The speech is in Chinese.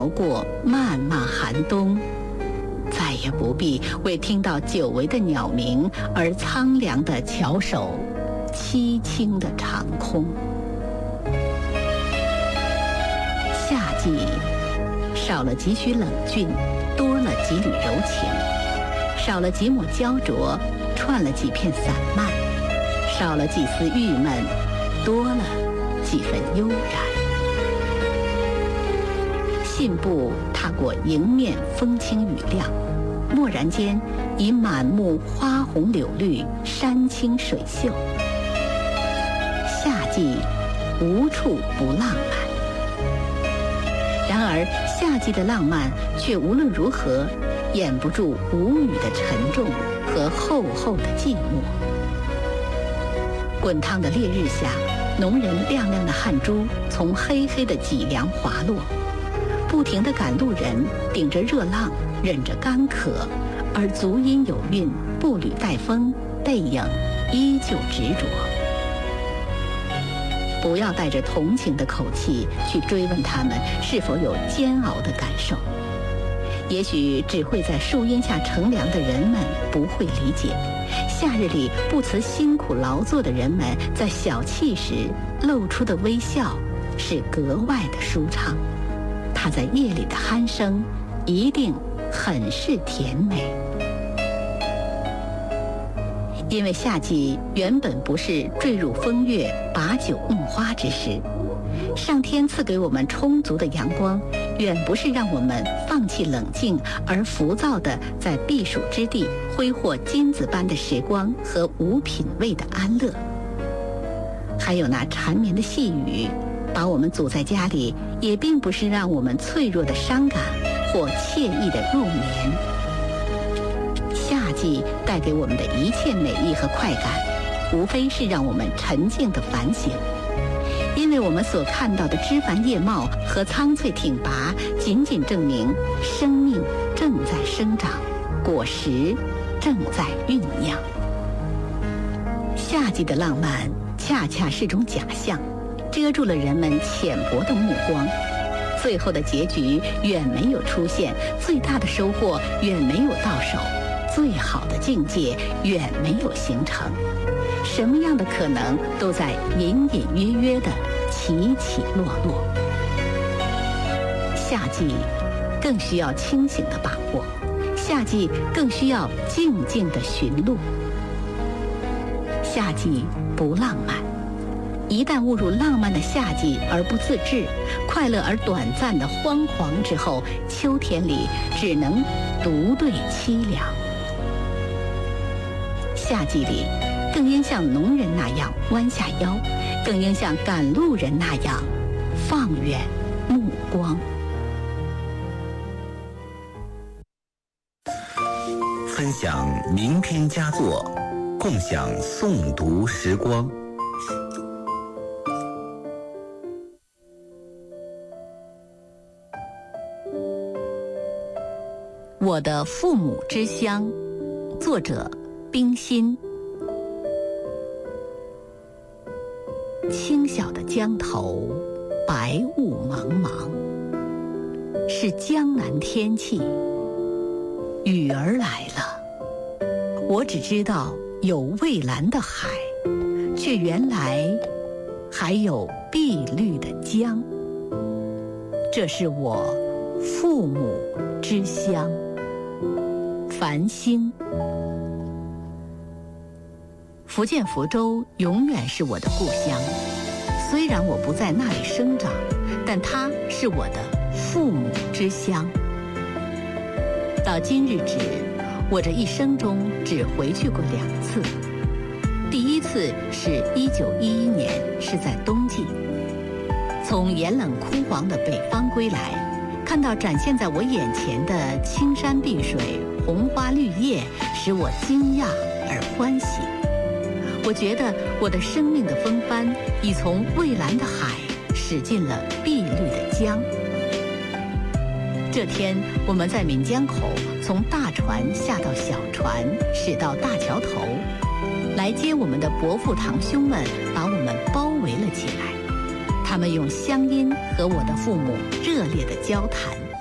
过漫漫寒冬，再也不必为听到久违的鸟鸣而苍凉地翘首凄清的长空。夏季少了几许冷峻，多了几缕柔情；少了几抹焦灼，串了几片散漫；少了几丝郁闷，多了几分悠然。信步踏过迎面风轻雨亮，蓦然间已满目花红柳绿，山清水秀。夏季无处不浪漫，然而夏季的浪漫却无论如何掩不住无语的沉重和厚厚的寂寞。滚烫的烈日下，农人亮亮的汗珠从黑黑的脊梁滑落，不停地赶路人顶着热浪，忍着干渴，而足音有韵，步履带风，背影依旧执着。不要带着同情的口气去追问他们是否有煎熬的感受，也许只会在树荫下乘凉的人们不会理解，夏日里不辞辛苦劳作的人们在小憩时露出的微笑是格外的舒畅，他在夜里的鼾声一定很是甜美。因为夏季原本不是坠入风月、把酒弄花之时，上天赐给我们充足的阳光，远不是让我们放弃冷静而浮躁地在避暑之地挥霍金子般的时光和无品味的安乐。还有那缠绵的细雨，把我们阻在家里，也并不是让我们脆弱的伤感或惬意的入眠。夏季带给我们的一切美意和快感，无非是让我们沉静地反省，因为我们所看到的枝繁叶茂和苍翠挺拔，仅仅证明生命正在生长，果实正在酝酿。夏季的浪漫恰恰是种假象，遮住了人们浅薄的目光，最后的结局远没有出现，最大的收获远没有到手，最好的境界远没有形成，什么样的可能都在隐隐约约的起起落落。夏季更需要清醒的把握，夏季更需要静静的寻路。夏季不浪漫，一旦误入浪漫的夏季而不自知，快乐而短暂的荒黄之后，秋天里只能独对凄凉。夏季里更应像农人那样弯下腰，更应像赶路人那样放远目光。 分享名篇佳作，共享诵读时光。 我的父母之乡，作者冰心。清晓的江头，白雾茫茫，是江南天气，雨儿来了。我只知道有蔚蓝的海，却原来还有碧绿的江。这是我父母之乡。繁星。福建福州永远是我的故乡，虽然我不在那里生长，但它是我的父母之乡。到今日止，我这一生中只回去过2次。第一次是1911年，是在冬季，从炎冷枯黄的北方归来，看到展现在我眼前的青山碧水、红花绿叶，使我惊讶而欢喜。我觉得我的生命的风帆已从蔚蓝的海驶进了碧绿的江。这天，我们在闽江口从大船下到小船，驶到大桥头，来接我们的伯父堂兄们把我们包围了起来。他们用乡音和我的父母热烈的交谈。